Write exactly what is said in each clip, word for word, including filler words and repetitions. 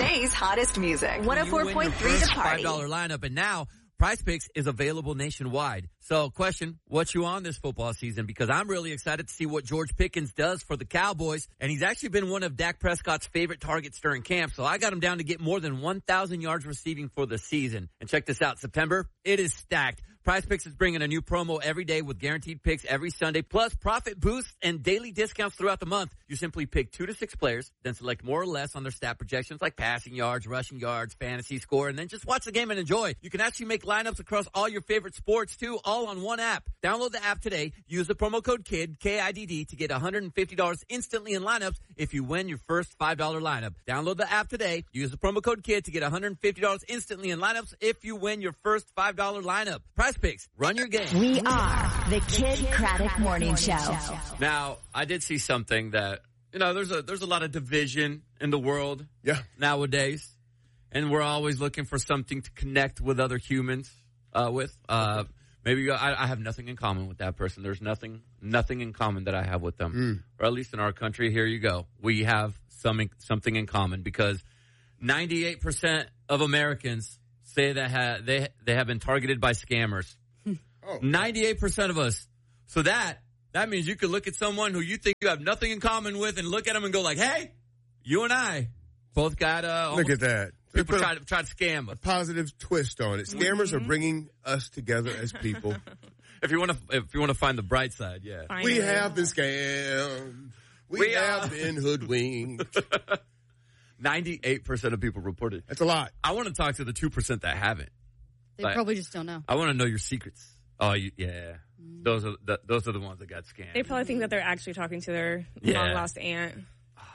Today's hottest music. one oh four point three The Party. five dollar lineup, and now Prize Picks is available nationwide. So, question, what you on this football season? Because I'm really excited to see what George Pickens does for the Cowboys. And he's actually been one of Dak Prescott's favorite targets during camp. So I got him down to get more than one thousand yards receiving for the season. And check this out, September, it is stacked. Prize Picks is bringing a new promo every day with guaranteed picks every Sunday, plus profit boosts and daily discounts throughout the month. You simply pick two to six players, then select more or less on their stat projections like passing yards, rushing yards, fantasy score, and then just watch the game and enjoy. You can actually make lineups across all your favorite sports too, all on one app. Download the app today. Use the promo code KID, K I D D, to get one hundred fifty dollars instantly in lineups if you win your first five dollar lineup. Download the app today. Use the promo code KID to get one hundred fifty dollars instantly in lineups if you win your first five dollar lineup. Prize Picks. Run your game. We are the Kid Craddock Morning Show. Now, I did see something that, you know, there's a there's a lot of division in the world yeah. nowadays, and we're always looking for something to connect with other humans uh, with. Uh, maybe I, I have nothing in common with that person. There's nothing nothing in common that I have with them, mm. or at least in our country. Here you go. We have some something in common because ninety-eight percent of Americans say that ha- they they have been targeted by scammers. Oh. ninety-eight percent of us. So that, that means you could look at someone who you think you have nothing in common with and look at them and go like, hey, you and I both got, uh, look at that. People try to, try to scam us. A positive twist on it. Scammers mm-hmm. are bringing us together as people. If you want to, if you want to find the bright side, yeah. Finally. We have been scammed. We, we have been hoodwinked. ninety-eight percent of people reported. That's a lot. I want to talk to the two percent that haven't. They like, probably just don't know. I want to know your secrets. Oh, you, yeah. Mm. Those are the, those are the ones that got scammed. They probably think that they're actually talking to their yeah. long lost aunt.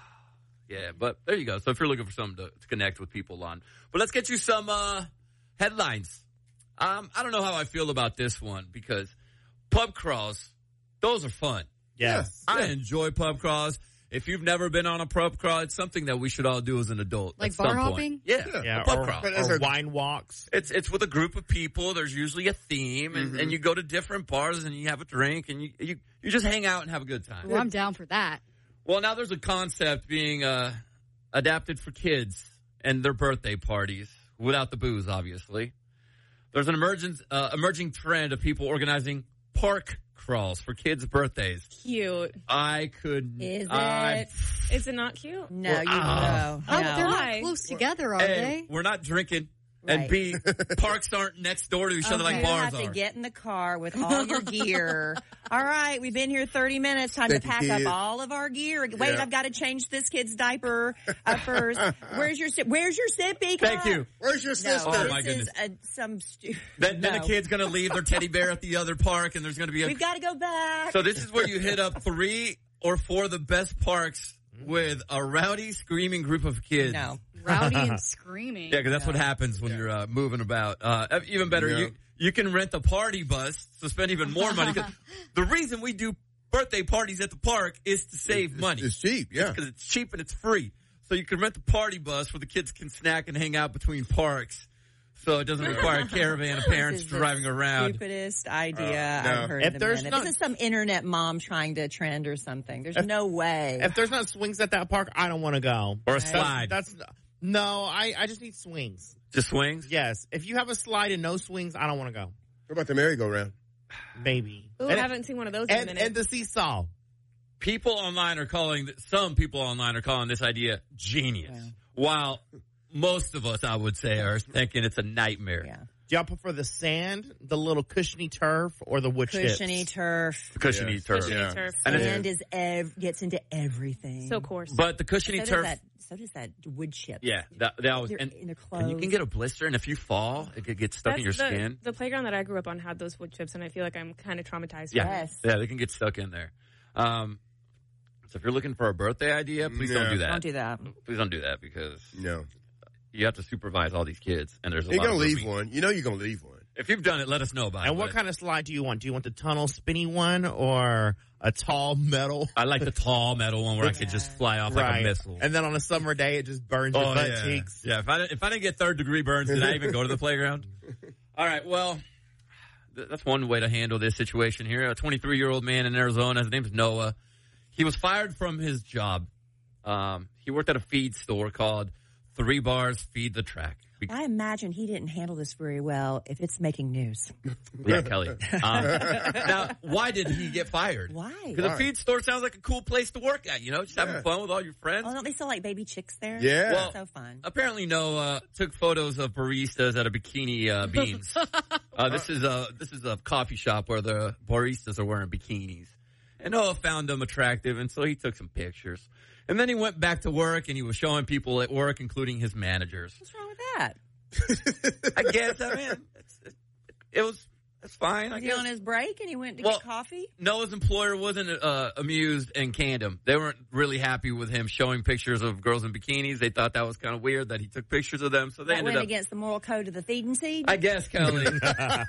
Yeah, but there you go. So if you're looking for something to, to connect with people on, but let's get you some uh, headlines. Um, I don't know how I feel about this one because pub crawls, those are fun. Yes, I yeah. enjoy pub crawls. If you've never been on a pub crawl, it's something that we should all do as an adult. Like at bar some hopping? Point. Yeah, yeah, yeah a pub or, crawl. or wine walks. It's it's with a group of people. There's usually a theme, and, mm-hmm. and you go to different bars and you have a drink, and you you, you just hang out and have a good time. Well, I'm down for that. Well, now there's a concept being uh, adapted for kids and their birthday parties, without the booze, obviously. There's an emergent, uh, emerging trend of people organizing park crawls for kids' birthdays. Cute. I could. Is I, it? Is it not cute? No, you uh, know. Oh, no. they're Why? not close together, are A, they? we're not drinking. Right. And B, parks aren't next door to each okay. other like you bars have are. to get in the car with all your gear. All right, we've been here thirty minutes. Time Thank to pack you, up kid. all of our gear. Wait, Yeah. I've got to change this kid's diaper uh, first. Where's your sip? Where's your sippy cup? Thank you. Where's your No, sister? Oh, this my goodness. is a, some. Stu- Then, then no. a kid's going to leave their teddy bear at the other park, and there's going to be a. We've got to go back. So this is where you hit up three or four of the best parks with a rowdy, screaming group of kids. No. Rowdy and screaming. Yeah, because that's what happens when Yeah. you're uh, moving about. Uh, even better, Yeah. you you can rent a party bus to spend even more money. 'Cause the reason we do birthday parties at the park is to save It's- money. It's cheap, yeah. Because it's cheap and it's free. So you can rent the party bus where the kids can snack and hang out between parks. So it doesn't require a caravan of parents This is the driving around. Stupidest idea Uh, no. I've heard If in a there's minute. not- This is some internet mom trying to trend or something. There's If- no way. If there's not swings at that park, I don't want to go. Or a Right. slide. That's, that's no. I, I just need swings. Just swings? Yes. If you have a slide and no swings, I don't want to go. What about the merry-go-round? Maybe. Ooh, and, I haven't seen one of those in a and, minute. and the seesaw. People online are calling, some people online are calling this idea genius. Yeah. While most of us, I would say, are thinking it's a nightmare. yeah. Do y'all prefer the sand, the little cushiony turf, or the wood Cushiony chips? turf. The cushiony Yes. turf. Cushiony Yeah. turf. And it's- Sand is ev- gets into everything. So coarse. But the cushiony so turf. Does that, so does that wood chip. Yeah, that, that always, They're and, in their and you clothes. can get a blister, and if you fall, it could get stuck in your That's the, skin. The playground that I grew up on had those wood chips, and I feel like I'm kind of traumatized. Yeah, from it. Yes. yeah, they can get stuck in there. Um, so if you're looking for a birthday idea, please No. don't do that. Don't do that. Please don't do that because No. you have to supervise all these kids, and there's a You're lot going to of leave moving. one. You know you're going to leave one. If you've done it, let us know about it. And what but kind of slide do you want? Do you want the tunnel spinny one or a tall metal? I like the tall metal one where I could just fly off like Right. a missile. And then on a summer day, it just burns your Oh, butt yeah. cheeks. Yeah, if I, didn't- if I didn't get third degree burns, did I even go to the playground? All right, well, th- that's one way to handle this situation here. A twenty-three-year-old man in Arizona, his name's Noah. He was fired from his job. Um, he worked at a feed store called three bars, feed the track. I imagine he didn't handle this very well if it's making news. Yeah, Kelly. Um, now, why did he get fired? Why? Because a feed store sounds like a cool place to work at, you know, just having Yeah. fun with all your friends. Oh, don't they sell like baby chicks there? Yeah. Well, so fun. Apparently, Noah took photos of baristas at a bikini uh, beans. uh, this is a this is a coffee shop where the baristas are wearing bikinis, and Noah found them attractive, and so he took some pictures. And then he went back to work, and he was showing people at work, including his managers. What's wrong with that? I guess I mean it's, it, it was it's fine. I Was he guess. on his break and he went to Well, get coffee? Noah's employer wasn't uh, amused and canned him. They weren't really happy with him showing pictures of girls in bikinis. They thought that was kind of weird that he took pictures of them. So they That ended went up. against the moral code of the feed and seed? I guess, Kelly. So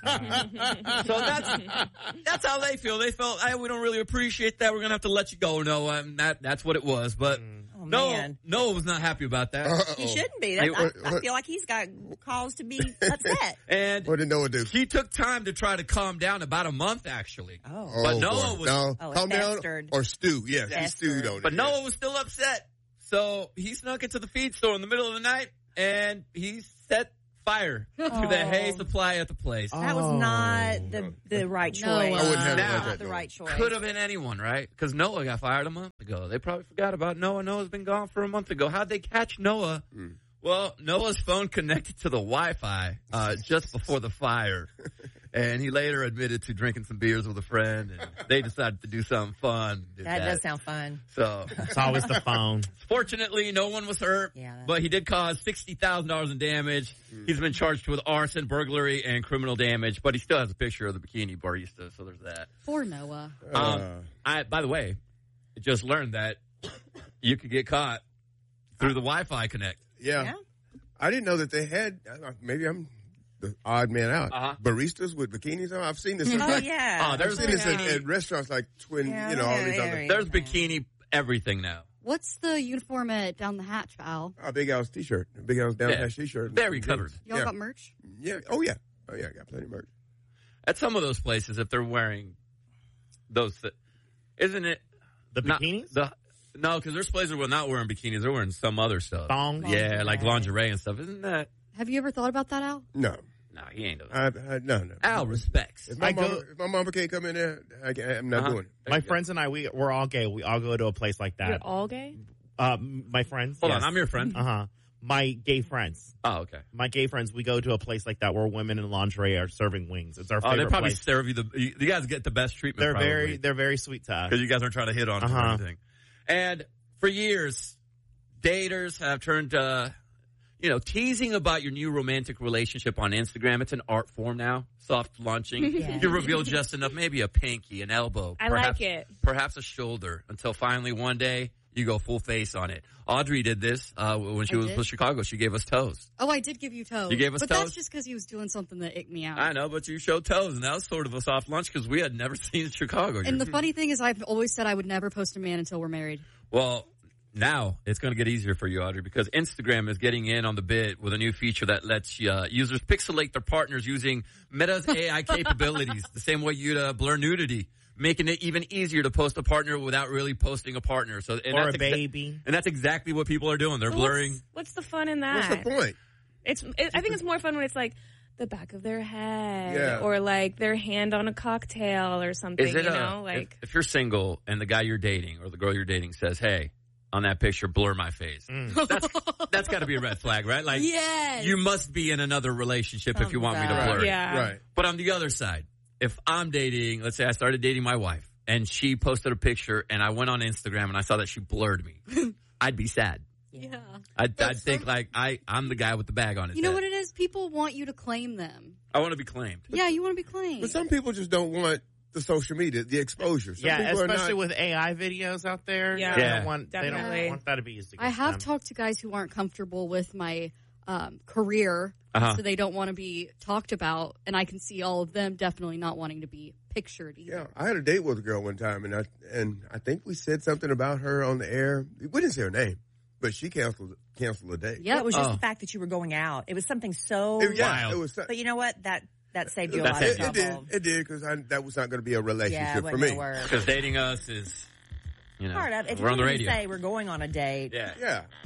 that's that's how they feel. They felt, hey, we don't really appreciate that. We're gonna have to let you go, Noah. And that that's what it was. But Oh, Noah, man. Noah was not happy about that. Uh-oh. He shouldn't be. That's, Hey, I, I feel like he's got cause to be upset. And What did Noah do? he took time to try to calm down, about a month actually. Oh. But Oh, Noah boy. was- no. Oh, it Calm down festered. or stew. Yes, he Festered. stewed on it. But yeah. Noah was still upset. So he snuck into the feed store in the middle of the night and he set fire to the Oh. hay supply at the place. That was not the, the right choice. No, I wouldn't have it like Not that, the no. right choice. Could have been anyone, right? Because Noah got fired a month ago. They probably forgot about Noah. Noah's been gone for a month ago. How'd they catch Noah? Mm. Well, Noah's phone connected to the Wi-Fi uh, just before the fire. And he later admitted to drinking some beers with a friend. And they decided to do something fun. Did That does sound fun. So, It's always the phone. fortunately, no one was hurt. Yeah. But he did cause sixty thousand dollars in damage. He's been charged with arson, burglary, and criminal damage. But he still has a picture of the bikini barista, so there's that. Poor Noah. Um, I, by the way, I just learned that you could get caught through the Wi-Fi connect. Yeah. Yeah. I didn't know that they had, uh, maybe I'm the odd man out, Uh-huh. baristas with bikinis on. I've seen this. in Oh, like, yeah. Oh, I've there's seen this at, bikini. at restaurants like Twin, Yeah, you know, all yeah, these yeah, other. yeah. There's bikini everything now. What's the uniform at Down the Hatch, Val? Oh, Big Al's t-shirt. Big Al's down Yeah. patch t-shirt. Very Jeans. covered. Y'all Yeah. got merch? Yeah. Oh, yeah. Oh, yeah. I got plenty of merch. At some of those places, if they're wearing those, th- isn't it The not- bikinis? the no, because there's places where not wearing bikinis, they're wearing some other stuff. Thongs? Yeah, like Lingerie. lingerie and stuff. Isn't that? Have you ever thought about that, Al? No. No, he ain't. I, I, no, no. Al respects. If my, I go- mama, if my mama can't come in there, I can't, I'm not Uh-huh. doing it. My friends and I, we, we're all gay. We all go to a place like You're that. all gay? Uh, my friends. Hold yes. on, I'm your friend. Uh-huh. My gay friends. Oh, okay. My gay friends, we go to a place like that where women in lingerie are serving wings. It's our Oh, they favorite probably place. serve you the. You, you guys get the best treatment. They're probably. very, they're very sweet to us. because you guys aren't trying to hit on them or Uh-huh. anything. And for years, daters have turned, uh, you know, teasing about your new romantic relationship on Instagram. It's an art form now. Soft launching. Yeah. You reveal just enough, maybe a pinky, an elbow. I perhaps, like it. Perhaps a shoulder until finally one day you go full face on it. Audrey did this uh, when she I was did? with Chicago. She gave us toes. Oh, I did give you toes. You gave us but toes? that's just because he was doing something that icked me out. I know, but you showed toes, and that was sort of a soft lunch because we had never seen Chicago. And the funny thing is, I've always said I would never post a man until we're married. Well, now it's going to get easier for you, Audrey, because Instagram is getting in on the bit with a new feature that lets uh, users pixelate their partners using Meta's A I capabilities, the same way you'd uh, blur nudity, making it even easier to post a partner without really posting a partner. So, and or a that's exa- baby. and that's exactly what people are doing. They're But blurring. What's, what's the fun in that? What's the point? It's. It, I think it's more fun when it's like the back of their head, Yeah. or like their hand on a cocktail or something. Is it you a, know, if- like if, you're single and the guy you're dating or the girl you're dating says, "Hey, on that picture, blur my face," that's that's got to be a red flag, right? Like, Yes. you must be in another relationship if Oh, you want me to God. blur it. yeah, Right. But on the other side, if I'm dating, let's say I started dating my wife and she posted a picture and I went on Instagram and I saw that she blurred me, I'd be sad. Yeah. I'd, I'd think like I, I'm the guy with the bag on his You know head. what it is? People want you to claim them. I want to be claimed. Yeah, you want to be claimed. But some people just don't want the social media, the exposure. Some Yeah, people are especially not, with A I videos out there. Yeah. They Yeah. don't want, they Definitely. don't want that to be used against I have them. talked to guys who aren't comfortable with my um, career, Uh-huh. so they don't want to be talked about, and I can see all of them definitely not wanting to be pictured either. Yeah, I had a date with a girl one time, and I and I think we said something about her on the air. We didn't say her name, but she canceled canceled a date. Yeah, it was just Oh. the fact that you were going out. It was something so. It, yeah, Wild. it was. But you know what? That that saved you a That lot of saved It, you. it trouble. did. It did because that was not going to be a Yeah, relationship it for wasn't me. gonna work. Because dating us is, you know, Part of if we're you on the didn't radio. say we're going on a date. Yeah. Yeah,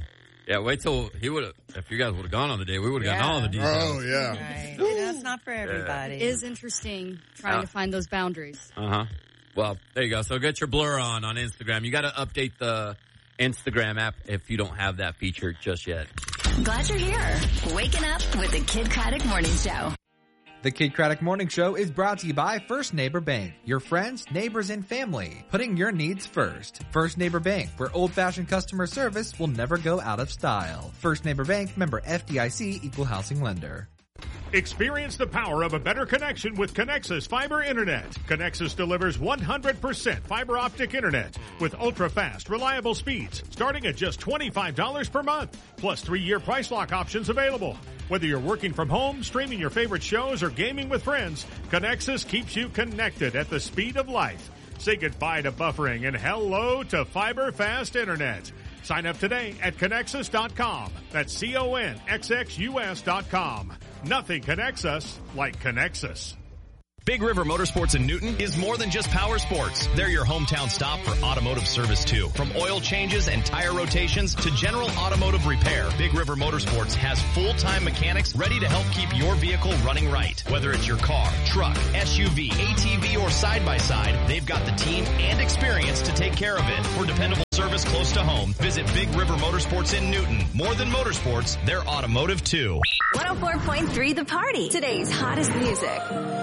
Yeah, wait till he would have. If you guys would have gone on the day, we would have Yeah. gotten all the details. Oh, yeah. Right. You know, it's not for everybody. It is interesting trying Uh, to find those boundaries. Uh huh. Well, there you go. So get your blur on on Instagram. You got to update the Instagram app if you don't have that feature just yet. Glad you're here. Waking up with the Kid Craddock Morning Show. The Kid Craddock Morning Show is brought to you by First Neighbor Bank, your friends, neighbors, and family, putting your needs first. First Neighbor Bank, where old-fashioned customer service will never go out of style. First Neighbor Bank, member F D I C, equal housing lender. Experience the power of a better connection with Connexus Fiber Internet. Connexus delivers one hundred percent fiber optic internet with ultra-fast, reliable speeds starting at just twenty-five dollars per month, plus three-year price lock options available. Whether you're working from home, streaming your favorite shows, or gaming with friends, Connexus keeps you connected at the speed of life. Say goodbye to buffering and hello to fiber fast internet. Sign up today at Connexus dot com. That's C O N X X U S dot com. Nothing connects us like Connexus. Big River Motorsports in Newton is more than just power sports. They're your hometown stop for automotive service too. From oil changes and tire rotations to general automotive repair, Big River Motorsports has full-time mechanics ready to help keep your vehicle running right. Whether it's your car, truck, S U V, A T V, or side-by-side, they've got the team and experience to take care of it. For dependable service close to home, visit Big River Motorsports in Newton. More than motorsports, they're automotive too. one oh four point three The Party. Today's hottest music.